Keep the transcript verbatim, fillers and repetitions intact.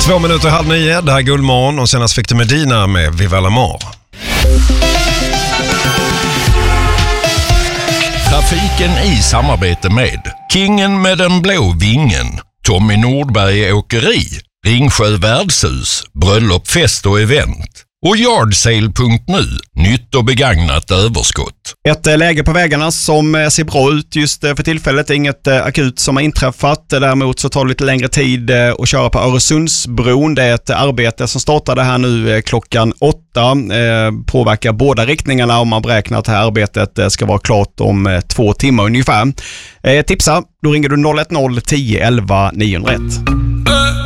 Två minuter halv nio, det här är Guldmorgon och senast fick du Medina med Viva la Mort. Trafiken i samarbete med Kingen med den blå vingen, Tommy Nordberg Åkeri, Ringsjö Värdshus, Bröllop, fest och event och Yardsale punkt nu, nytt och begagnat överskott. Ett läge på vägarna som ser bra ut just för tillfället. Det är inget akut som har inträffat. Däremot så tar det lite längre tid att köra på Öresundsbron. Det är ett arbete som startade här nu klockan åtta. Påverkar båda riktningarna om man beräknar att det här arbetet ska vara klart om två timmar ungefär. Tipsa, då ringer du noll ett noll tio elva niohundraett.